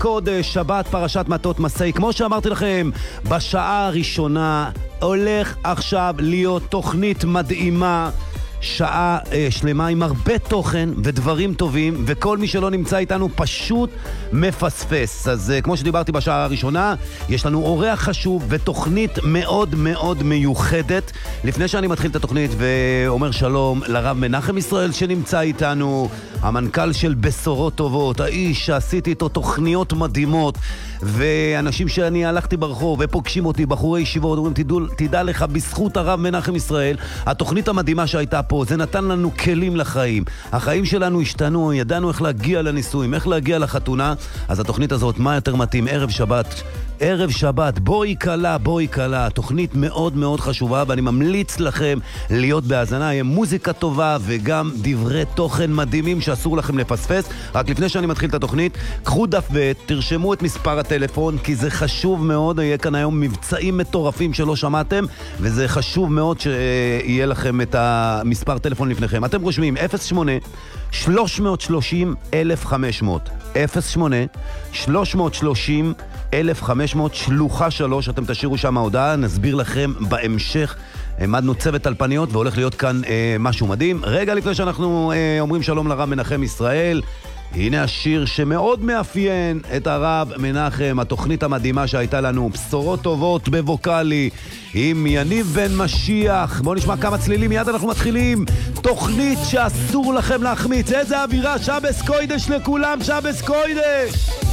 קודש, שבת פרשת מטות מסעי. כמו שאמרתי לכם, בשעה הראשונה הולך עכשיו להיות תוכנית מדהימה, שעה שלמה עם הרבה תוכן ודברים טובים, וכל מי שלא נמצא איתנו פשוט מפספס. אז כמו שדיברתי בשעה הראשונה, יש לנו אורח חשוב ותוכנית מאוד מאוד מיוחדת. לפני שאני מתחיל את התוכנית ואומר שלום לרב מנחם ישראל שנמצא איתנו, המנכ"ל של בשורות טובות, האיש שעשיתי איתו תוכניות מדהימות, ואנשים שאני הלכתי ברחוב ופוגשים אותי, בחורי ישיבות, אומרים, תדע לך, בזכות הרב מנחם ישראל, התוכנית המדהימה שהייתה פה, זה נתן לנו כלים לחיים. החיים שלנו השתנו, ידענו איך להגיע לנישואים, איך להגיע לחתונה. אז התוכנית הזאת, מה יותר מתאים? ערב שבת, בואי קלה, תוכנית מאוד מאוד חשובה, ואני ממליץ לכם להיות בהאזנה. יהיה מוזיקה טובה וגם דברי תוכן מדהימים שאסור לכם לפספס. רק לפני שאני מתחיל את התוכנית, קחו דף ותרשמו את מספר הטלפון, כי זה חשוב מאוד. יהיה כאן היום מבצעים מטורפים שלא שמעתם, וזה חשוב מאוד שיהיה לכם את המספר טלפון לפניכם. אתם רושמים 08-330-1500 08-330-1500 שלוחה 3, אתם תשאירו שם ההודעה, נסביר לכם בהמשך. העמדנו צוות טלפניות והולך להיות כאן משהו מדהים. רגע לפני שאנחנו אומרים שלום לרב מנחם ישראל, הנה השיר שמאוד מאפיין את הרב מנחם, התוכנית המדהימה שהייתה לנו, בשורות טובות בווקלי עם יניב בן משיח. בואו נשמע כמה צלילים, מיד אנחנו מתחילים. תוכנית שאסור לכם להחמיץ. איזה אווירה, שבס קוידש לכולם, שבס קוידש.